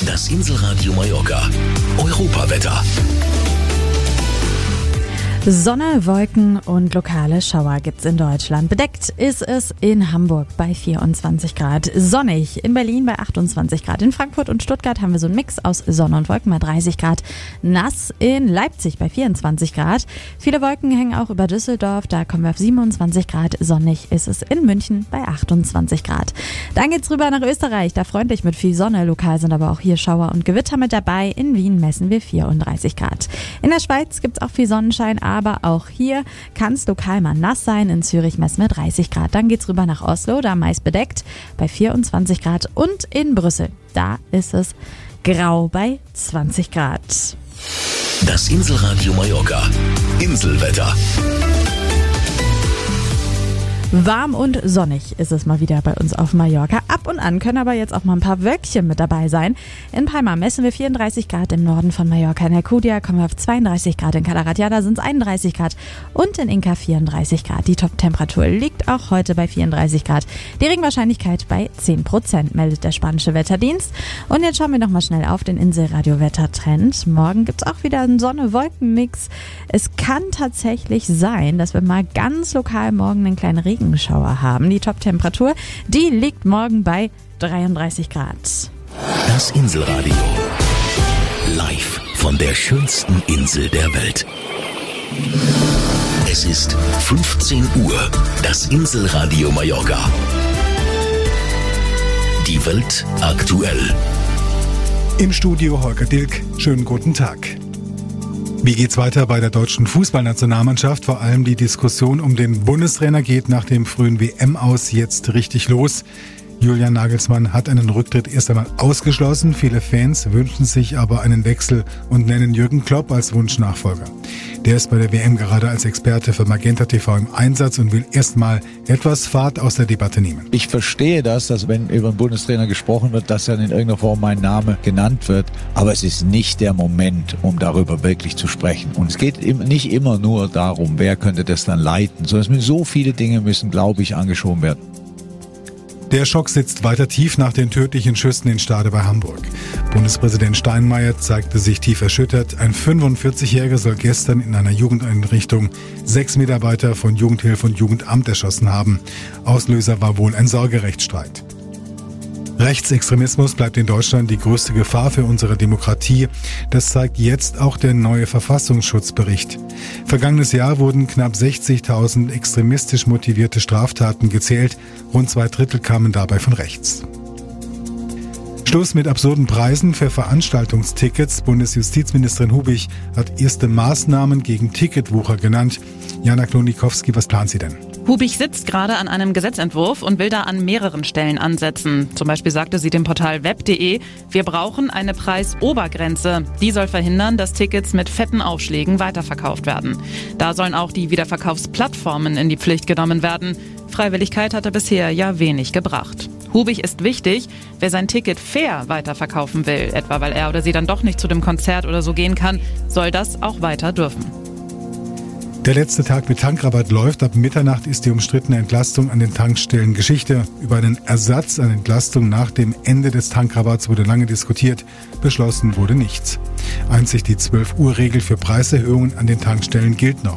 Das Inselradio Mallorca. Europawetter. Sonne, Wolken und lokale Schauer gibt's in Deutschland. Bedeckt ist es in Hamburg bei 24 Grad. Sonnig in Berlin bei 28 Grad. In Frankfurt und Stuttgart haben wir so einen Mix aus Sonne und Wolken bei 30 Grad. Nass in Leipzig bei 24 Grad. Viele Wolken hängen auch über Düsseldorf. Da kommen wir auf 27 Grad. Sonnig ist es in München bei 28 Grad. Dann geht's rüber nach Österreich. Da freundlich mit viel Sonne. Lokal sind aber auch hier Schauer und Gewitter mit dabei. In Wien messen wir 34 Grad. In der Schweiz gibt's auch viel Sonnenschein. Aber auch hier kann es lokal mal nass sein. In Zürich messen wir 30 Grad. Dann geht's rüber nach Oslo, da meist bedeckt bei 24 Grad. Und in Brüssel, da ist es grau bei 20 Grad. Das Inselradio Mallorca. Inselwetter. Warm und sonnig ist es mal wieder bei uns auf Mallorca. Ab und an können aber jetzt auch mal ein paar Wölkchen mit dabei sein. In Palma messen wir 34 Grad, im Norden von Mallorca. In Alcudia kommen wir auf 32 Grad, in Calaratiada sind es 31 Grad und in Inca 34 Grad. Die Top-Temperatur liegt auch heute bei 34 Grad. Die Regenwahrscheinlichkeit bei 10%, meldet der spanische Wetterdienst. Und jetzt schauen wir nochmal schnell auf den Inselradio-Wettertrend. Morgen gibt es auch wieder einen Sonne-Wolken-Mix. Es kann tatsächlich sein, dass wir mal ganz lokal morgen einen kleinen Regenschauer haben. Die Top-Temperatur, die liegt morgen bei 33 Grad. Das Inselradio. Live von der schönsten Insel der Welt. Es ist 15 Uhr. Das Inselradio Mallorca. Die Welt aktuell. Im Studio Holger Dilk. Schönen guten Tag. Wie geht's weiter bei der deutschen Fußballnationalmannschaft? Vor allem die Diskussion um den Bundestrainer geht nach dem frühen WM-Aus jetzt richtig los. Julian Nagelsmann hat einen Rücktritt erst einmal ausgeschlossen. Viele Fans wünschen sich aber einen Wechsel und nennen Jürgen Klopp als Wunschnachfolger. Der ist bei der WM gerade als Experte für Magenta TV im Einsatz und will erstmal etwas Fahrt aus der Debatte nehmen. Ich verstehe das, dass wenn über einen Bundestrainer gesprochen wird, dass dann in irgendeiner Form mein Name genannt wird. Aber es ist nicht der Moment, um darüber wirklich zu sprechen. Und es geht nicht immer nur darum, wer könnte das dann leiten, sondern so viele Dinge müssen, glaube ich, angeschoben werden. Der Schock sitzt weiter tief nach den tödlichen Schüssen in Stade bei Hamburg. Bundespräsident Steinmeier zeigte sich tief erschüttert. Ein 45-Jähriger soll gestern in einer Jugendeinrichtung 6 Mitarbeiter von Jugendhilfe und Jugendamt erschossen haben. Auslöser war wohl ein Sorgerechtsstreit. Rechtsextremismus bleibt in Deutschland die größte Gefahr für unsere Demokratie. Das zeigt jetzt auch der neue Verfassungsschutzbericht. Vergangenes Jahr wurden knapp 60.000 extremistisch motivierte Straftaten gezählt. Rund 2/3 kamen dabei von rechts. Schluss mit absurden Preisen für Veranstaltungstickets. Bundesjustizministerin Hubich hat erste Maßnahmen gegen Ticketwucher genannt. Jana Klonikowski, was plant sie denn? Hubich sitzt gerade an einem Gesetzentwurf und will da an mehreren Stellen ansetzen. Zum Beispiel sagte sie dem Portal web.de, wir brauchen eine Preisobergrenze. Die soll verhindern, dass Tickets mit fetten Aufschlägen weiterverkauft werden. Da sollen auch die Wiederverkaufsplattformen in die Pflicht genommen werden. Freiwilligkeit hatte bisher ja wenig gebracht. Hubich ist wichtig, wer sein Ticket fair weiterverkaufen will, etwa weil er oder sie dann doch nicht zu dem Konzert oder so gehen kann, soll das auch weiter dürfen. Der letzte Tag mit Tankrabatt läuft. Ab Mitternacht ist die umstrittene Entlastung an den Tankstellen Geschichte. Über einen Ersatz an Entlastung nach dem Ende des Tankrabatts wurde lange diskutiert. Beschlossen wurde nichts. Einzig die 12-Uhr-Regel für Preiserhöhungen an den Tankstellen gilt noch.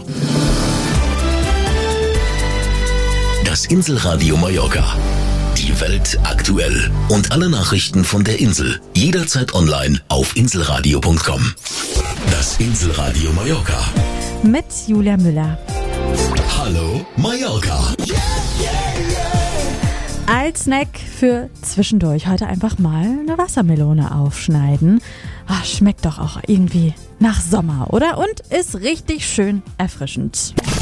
Das Inselradio Mallorca. Die Welt aktuell. Und alle Nachrichten von der Insel. Jederzeit online auf inselradio.com. Das Inselradio Mallorca. Mit Julia Müller. Hallo Mallorca. Als Snack für zwischendurch heute einfach mal eine Wassermelone aufschneiden. Schmeckt doch auch irgendwie nach Sommer, oder? Und ist richtig schön erfrischend.